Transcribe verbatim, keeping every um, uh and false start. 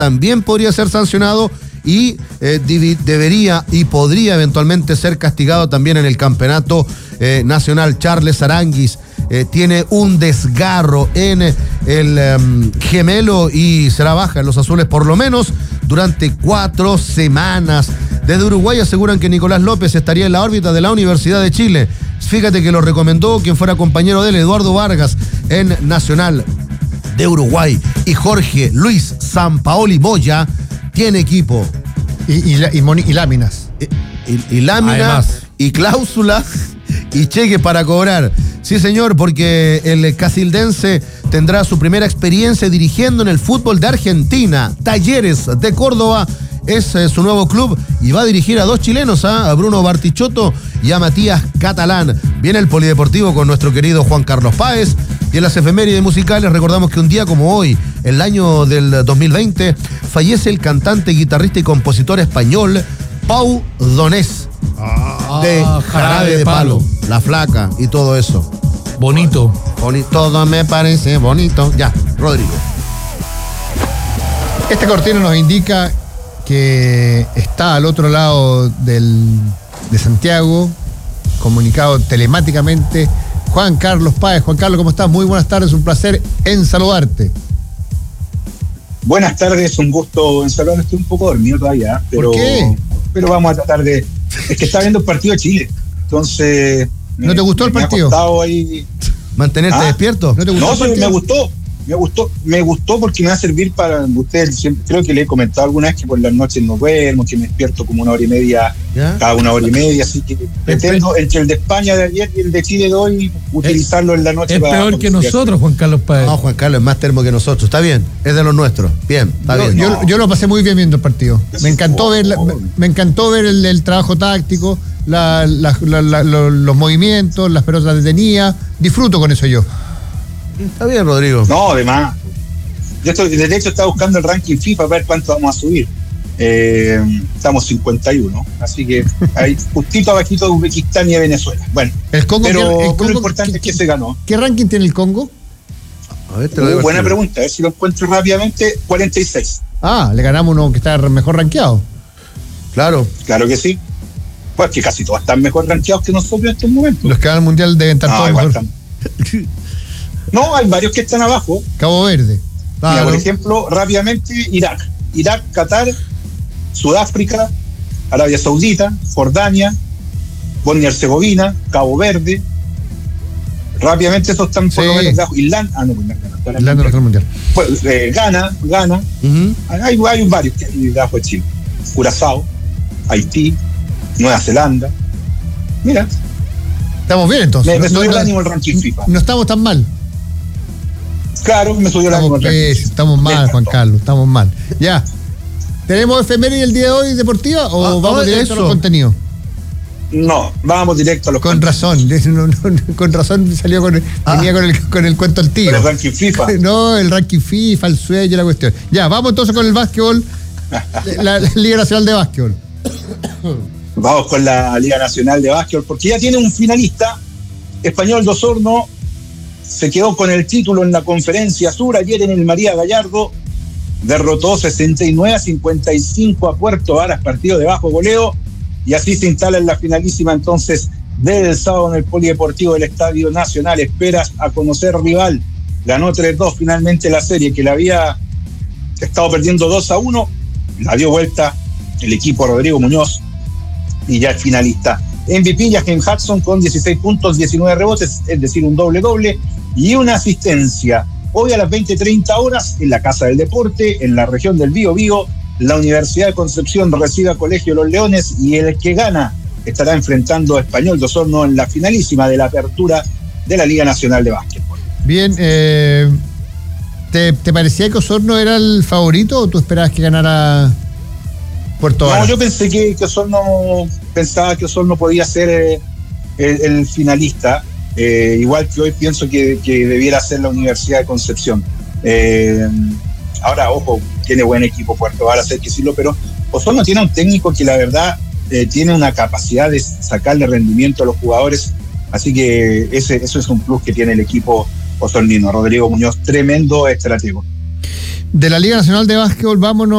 también podría ser sancionado y eh, divi- debería y podría eventualmente ser castigado también en el campeonato eh, nacional. Charles Aranguis eh, tiene un desgarro en el um, gemelo y será baja en los azules por lo menos durante cuatro semanas. Desde Uruguay aseguran que Nicolás López estaría en la órbita de la Universidad de Chile. Fíjate que lo recomendó quien fuera compañero de él, Eduardo Vargas, en Nacional de Uruguay. Y Jorge Luis Sampaoli Moya tiene equipo. Y, y, y, moni, y láminas. Y, y, y láminas, además, y cláusulas, y cheques para cobrar. Sí, señor, porque el casildense tendrá su primera experiencia dirigiendo en el fútbol de Argentina. Talleres de Córdoba es eh, su nuevo club y va a dirigir a dos chilenos, ¿eh? A Bruno Bartichotto y a Matías Catalán. Viene el polideportivo con nuestro querido Juan Carlos Páez. Y en las efemérides musicales recordamos que un día como hoy, el año del dos mil veinte, fallece el cantante, guitarrista y compositor español Pau Donés, ah, de Jarabe de Palo, Palo, La Flaca y todo eso. Bonito. Bonito. Todo me parece bonito. Ya, Rodrigo. Esta cortina nos indica que está al otro lado del, de Santiago, comunicado telemáticamente, Juan Carlos Páez. Juan Carlos, ¿cómo estás? Muy buenas tardes, un placer en saludarte. Buenas tardes, un gusto en saludarte. Estoy un poco dormido todavía, pero, ¿por qué? Pero vamos a tratar de... Es que está viendo el partido de Chile, entonces... ¿No me, te gustó el me partido? Ahí... ¿Mantenerte ¿Ah? despierto? ¿No te gustó No, el sí, partido? me gustó. Me gustó, me gustó porque me va a servir para ustedes. Siempre, creo que le he comentado alguna vez que por las noches no duermo, que me despierto como una hora y media, ¿ya? Cada una hora y media, así que pretendo entre el de España de ayer y el de Chile de hoy utilizarlo en la noche. Es para, peor que nosotros, Juan Carlos Páez. No, Juan Carlos es más termo que nosotros. Está bien, es de los nuestros. Bien, está yo, bien. Yo, No. yo lo pasé muy bien viendo el partido. Me encantó ver, la, me, me encantó ver el, el trabajo táctico, la, la, la, la, los, los movimientos, las pelotas detenidas. Disfruto con eso yo. Está bien, Rodrigo. No, además. Yo estoy, de hecho, estaba buscando el ranking FIFA para ver cuánto vamos a subir. Eh, estamos cincuenta y uno, así que ahí justito abajito de Uzbekistán y de Venezuela. Bueno, el Congo, pero, el pero Congo, lo importante ¿qué, es que se ganó. ¿Qué ranking tiene el Congo? A ver, te lo digo Uh, buena aquí. pregunta, a ver si lo encuentro rápidamente. cuarenta y seis. Ah, le ganamos uno que está mejor rankeado. Claro. Claro que sí. Pues que casi todos están mejor rankeados que nosotros en estos momentos. Los que van al mundial deben estar No, todos igual mejor. están. No, hay varios que están abajo. Cabo Verde. Mira, Claro. por ejemplo, rápidamente, Irak. Irak, Qatar, Sudáfrica, Arabia Saudita, Jordania, Bosnia y Herzegovina, Cabo Verde. Rápidamente esos están por Sí. lo menos abajo. Irlanda, ah, no, pues, Irlanda, no, Irlanda no está en el mundial. pues, eh, Ghana, Ghana. Uh-huh. Hay, hay varios que hay debajo de Chile. Curazao, Haití, Nueva Zelanda. Mira, Estamos bien entonces. me, me no, subió no, el ánimo el ranking FIFA. no estamos tan mal. Claro, me subió el ánimo Estamos, el ranking pésimos, FIFA. estamos Me mal, encantó. Juan Carlos, estamos mal. Ya. ¿Tenemos efeméride el día de hoy deportiva o Ah, vamos ah, directo a eso. los contenidos? No, vamos directo a los Con contenidos. razón, no, no, con razón salió con el, Ah. venía con el, con el cuento al tío. Con el ranking FIFA. No, el ranking FIFA, el sueño, la cuestión. Ya, vamos entonces con el básquetbol, la, la Liga Nacional de Básquetbol. Vamos con la Liga Nacional de Básquetbol, porque ya tiene un finalista. Español de Osorno se quedó con el título en la Conferencia Sur. Ayer en el María Gallardo derrotó sesenta y nueve a cincuenta y cinco a Puerto Varas, partido de bajo goleo, y así se instala en la finalísima entonces del sábado en el Polideportivo del Estadio Nacional. Esperas a conocer rival. Ganó tres dos finalmente la serie, que la había estado perdiendo dos a uno. La dio vuelta el equipo Rodrigo Muñoz y ya es finalista. M V P Jaheim Hudson con dieciséis puntos, diecinueve rebotes, es decir, un doble-doble y una asistencia. Hoy a las veinte treinta horas, en la Casa del Deporte, en la región del Bío Bío, la Universidad de Concepción recibe a Colegio Los Leones y el que gana estará enfrentando a Español de Osorno en la finalísima de la apertura de la Liga Nacional de Básquetbol. Bien, eh, ¿te, ¿te parecía que Osorno era el favorito o tú esperabas que ganara Puerto Varas? No, yo pensé que, que Osorno, pensaba que Osorno podía ser eh, el, el finalista, eh, igual que hoy pienso que, que debiera ser la Universidad de Concepción. Eh, ahora, ojo, tiene buen equipo Puerto Varas, hay que decirlo, pero Osorno tiene un técnico que la verdad eh, tiene una capacidad de sacarle rendimiento a los jugadores, así que ese, eso es un plus que tiene el equipo osornino. Rodrigo Muñoz, tremendo estratego. De la Liga Nacional de Básquetbol, vámonos